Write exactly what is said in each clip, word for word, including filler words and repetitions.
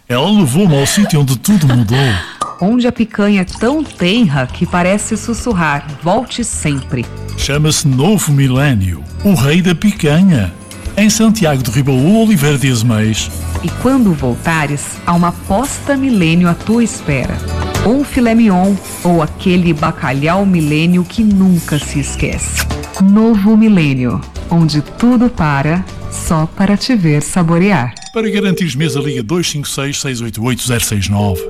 Ela levou-me ao sítio onde tudo mudou. Onde a picanha é tão tenra que parece sussurrar: volte sempre. Chama-se Novo Milênio, o rei da picanha. Em Santiago de Ribaú, Oliveira de Azeméis. E quando voltares, há uma posta milênio à tua espera. Ou um filé mignon, ou aquele bacalhau milênio que nunca se esquece. Novo Milênio, onde tudo para, só para te ver saborear. Para garantir mesa, liga dois cinco seis, seis oito oito, zero seis nove.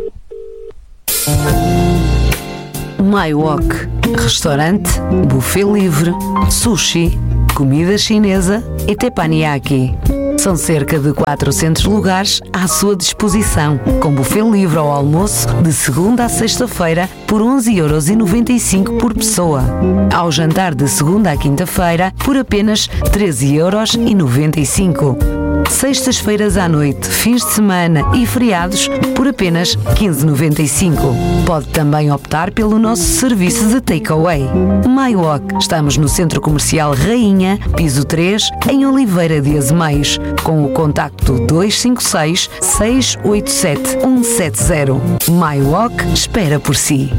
My Wok. Restaurante, buffet livre, sushi, comida chinesa e teppanyaki. São cerca de quatrocentos lugares à sua disposição, com buffet livre ao almoço de segunda a sexta-feira por onze euros e noventa e cinco por pessoa. Ao jantar de segunda à quinta-feira por apenas treze euros e noventa e cinco. Sextas-feiras à noite, fins de semana e feriados por apenas quinze euros e noventa e cinco. Pode também optar pelo nosso serviço de takeaway. My Wok. Estamos no Centro Comercial Rainha, piso três, em Oliveira de Azeméis, com o contacto dois cinco seis, seis oito sete, um sete zero. My Wok espera por si.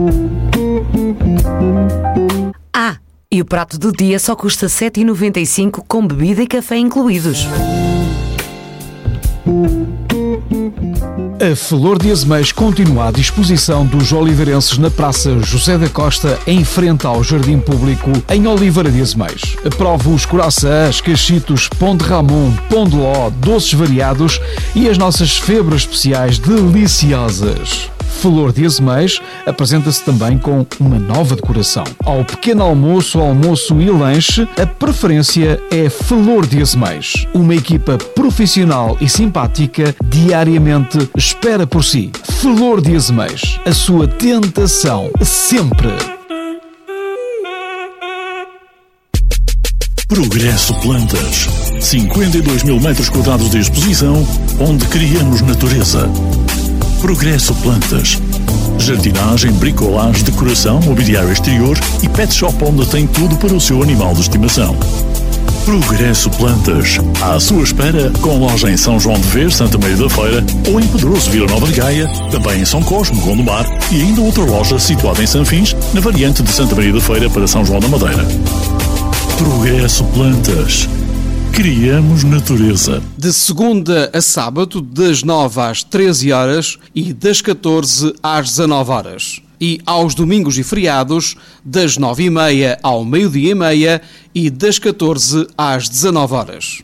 Ah, e o prato do dia só custa sete euros e noventa e cinco com bebida e café incluídos. A Flor de Azeméis continua à disposição dos oliveirenses na Praça José da Costa, em frente ao Jardim Público, em Oliveira de Azeméis. Prove os coraçãs, cachitos, pão de ramon, pão de ló, doces variados e as nossas febras especiais deliciosas. Flor de Azeméis apresenta-se também com uma nova decoração. Ao pequeno almoço, almoço e lanche, a preferência é Flor de Azeméis. Uma equipa profissional e simpática diariamente espera por si. Flor de Azeméis, a sua tentação sempre. Progresso Plantas. cinquenta e dois mil metros quadrados de exposição, onde criamos natureza. Progresso Plantas. Jardinagem, bricolagem, decoração, mobiliário exterior e pet shop onde tem tudo para o seu animal de estimação. Progresso Plantas. À sua espera, com loja em São João de Vez, Santa Maria da Feira, ou em Pedroso, Vila Nova de Gaia, também em São Cosme, Gondomar, e ainda outra loja situada em Sanfins, na variante de Santa Maria da Feira para São João da Madeira. Progresso Plantas. Criamos natureza. De segunda a sábado, das nove às treze horas e das catorze às dezanove horas. E aos domingos e feriados, das nove e meia ao meio-dia e meia e das catorze às dezanove horas.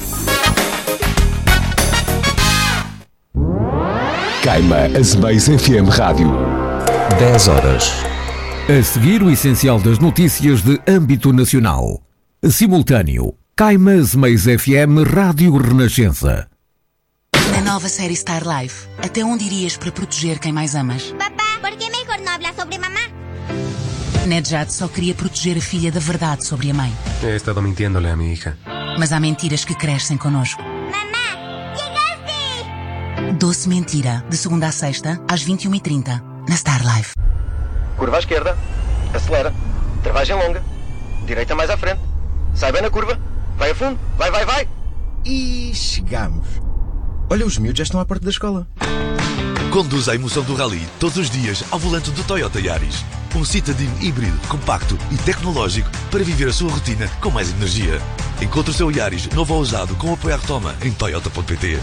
Caima Azeméis F M Rádio. dez horas. A seguir, o essencial das notícias de âmbito nacional. Simultâneo. Caima Azeméis F M Rádio Renascença. Na nova série Star Life, até onde irias para proteger quem mais amas? Papá, por que mejor não habla sobre mamá? Nedjad só queria proteger a filha da verdade sobre a mãe. He estado mintiéndole a mi hija. Mas há mentiras que crescem connosco. Mamá, chegaste! Doce Mentira, de segunda a sexta, às vinte e uma e trinta, na Star Life. Curva à esquerda, acelera, travagem longa, direita mais à frente, sai bem na curva, vai a fundo, vai, vai, vai! E chegamos. Olha, os miúdos já estão à porta da escola. Conduz a emoção do rally todos os dias ao volante do Toyota Yaris. Um citadino híbrido, compacto e tecnológico para viver a sua rotina com mais energia. Encontre o seu Yaris novo ou usado com apoio à retoma em toyota ponto pt.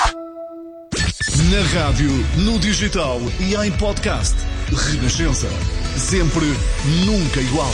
Na rádio, no digital e em podcast. Renascença. Sempre, nunca igual.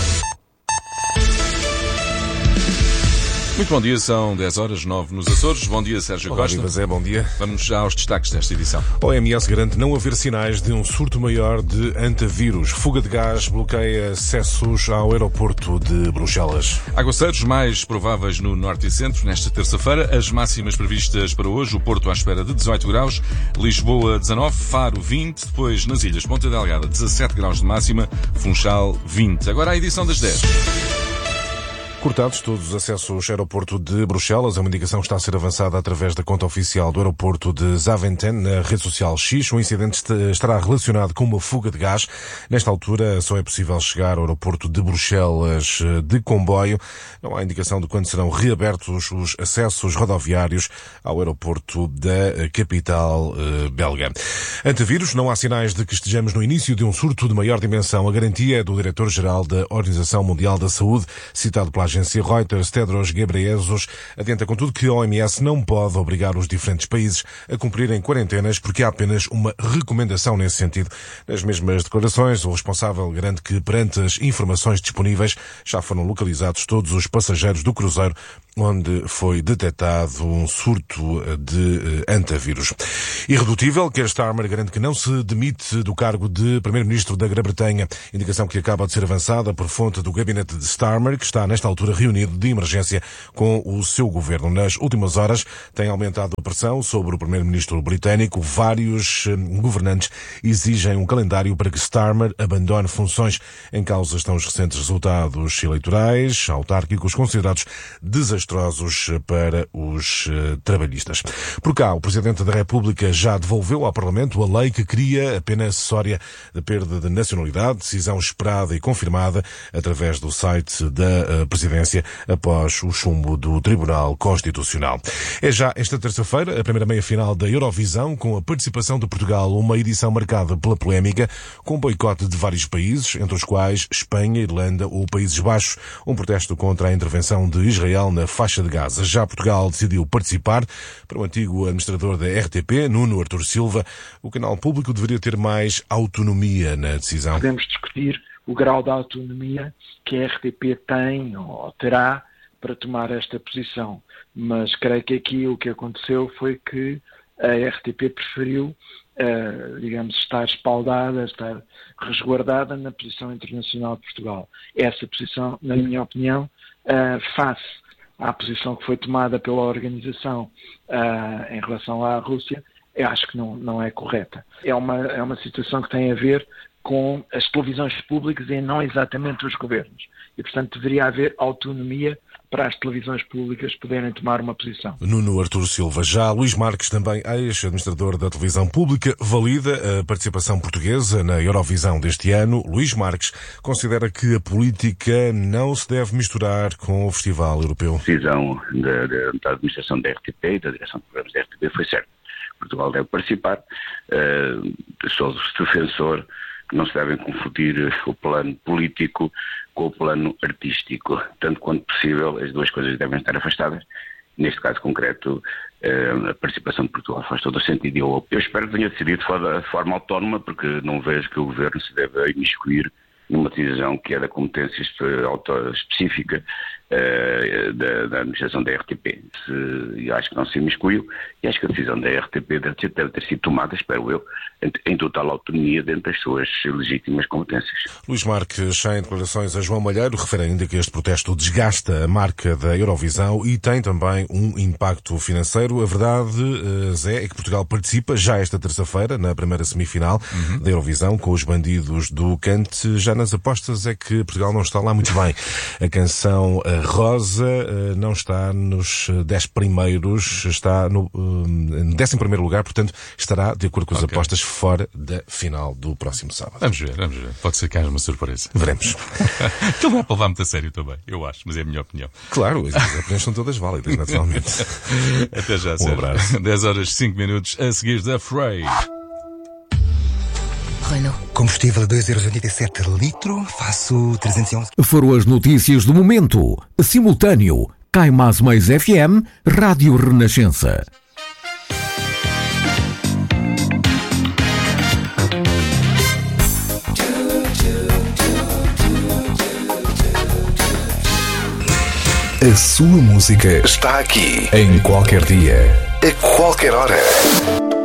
Muito bom dia, são dez horas, nove nos Açores. Bom dia, Sérgio Olá, Costa. Viva Zé, bom dia. Vamos já aos destaques desta edição. A O M S garante não haver sinais de um surto maior de antavírus. Fuga de gás bloqueia acessos ao aeroporto de Bruxelas. Aguaceiros mais prováveis no norte e centro nesta terça-feira. As máximas previstas para hoje: o Porto à espera de dezoito graus, Lisboa dezanove, Faro vinte, depois nas ilhas Ponta Delgada dezassete graus de máxima, Funchal vinte. Agora a edição das dez. Cortados todos os acessos ao aeroporto de Bruxelas. É uma indicação que está a ser avançada através da conta oficial do aeroporto de Zaventem, na rede social X. O incidente estará relacionado com uma fuga de gás. Nesta altura, só é possível chegar ao aeroporto de Bruxelas de comboio. Não há indicação de quando serão reabertos os acessos rodoviários ao aeroporto da capital belga. Antevírus, não há sinais de que estejamos no início de um surto de maior dimensão. A garantia é do diretor-geral da Organização Mundial da Saúde, citado pela agência Reuters. Tedros Ghebreyesus adianta, contudo, que a O M S não pode obrigar os diferentes países a cumprirem quarentenas porque há apenas uma recomendação nesse sentido. Nas mesmas declarações, o responsável garante que, perante as informações disponíveis, já foram localizados todos os passageiros do cruzeiro onde foi detectado um surto de antavírus. Irredutível, Keir Starmer garante que não se demite do cargo de primeiro-ministro da Grã-Bretanha, indicação que acaba de ser avançada por fonte do gabinete de Starmer, que está nesta altura reunido de emergência com o seu governo. Nas últimas horas tem aumentado a pressão sobre o primeiro-ministro britânico. Vários governantes exigem um calendário para que Starmer abandone funções. Em causa estão os recentes resultados eleitorais autárquicos considerados desastrosos para os uh, trabalhistas. Por cá, o Presidente da República já devolveu ao Parlamento a lei que cria a pena acessória da perda de nacionalidade, decisão esperada e confirmada através do site da uh, Presidência após o chumbo do Tribunal Constitucional. É já esta terça-feira a primeira meia-final da Eurovisão, com a participação de Portugal, uma edição marcada pela polémica, com boicote de vários países, entre os quais Espanha, Irlanda ou Países Baixos, um protesto contra a intervenção de Israel na faixa de Gaza. Já Portugal decidiu participar. Para o antigo administrador da R T P, Nuno Artur Silva, o canal público deveria ter mais autonomia na decisão. Podemos discutir o grau de autonomia que a R T P tem ou terá para tomar esta posição, mas creio que aqui o que aconteceu foi que a R T P preferiu, uh, digamos, estar espaldada, estar resguardada na posição internacional de Portugal. Essa posição, na minha opinião, uh, face à posição que foi tomada pela organização uh, em relação à Rússia, eu acho que não, não é correta. É uma, é uma situação que tem a ver com as televisões públicas e não exatamente os governos. E, portanto, deveria haver autonomia para as televisões públicas poderem tomar uma posição. Nuno Artur Silva. Já Luís Marques, também ex-administrador da televisão pública, valida a participação portuguesa na Eurovisão deste ano. Luís Marques considera que a política não se deve misturar com o Festival Europeu. A decisão da, da, da administração da R T P e da direção de programas da R T P foi certa. Portugal deve participar. Uh, sou defensor que não se devem confundir o plano político com o plano artístico. Tanto quanto possível, as duas coisas devem estar afastadas. Neste caso concreto, a participação de Portugal faz todo o sentido. Eu, eu espero que tenha decidido de forma, de forma autónoma, porque não vejo que o Governo se deve imiscuir numa decisão que é da competência específica uh, da, da administração da R T P. Se, eu acho que não se imiscuiu e acho que a decisão da R T P deve ter, deve ter sido tomada, espero eu, em, em total autonomia dentro das suas legítimas competências. Luís Marques, em declarações a João Malheiro, refere ainda que este protesto desgasta a marca da Eurovisão e tem também um impacto financeiro. A verdade, uh, Zé, é que Portugal participa já esta terça-feira na primeira semifinal uhum. da Eurovisão com os Bandidos do Cante. Já nas apostas é que Portugal não está lá muito bem. A canção Rosa não está nos dez primeiros, está no uh, décimo primeiro lugar, portanto estará, de acordo com as okay. apostas, fora da final do próximo sábado. Vamos ver, vamos ver. Pode ser que haja uma surpresa. Veremos. Que não é para levar muito a sério também, eu acho, mas é a minha opinião. Claro, as opiniões são todas válidas, naturalmente. Até já, um Sérgio. abraço. dez horas e cinco minutos, a seguir da Frey. Renault. Combustível a dois euros e oitenta e sete litro, faço trezentos e onze. Foram as notícias do momento. Simultâneo, Caimás Mais F M, Rádio Renascença. A sua música está aqui, em qualquer dia, a qualquer hora.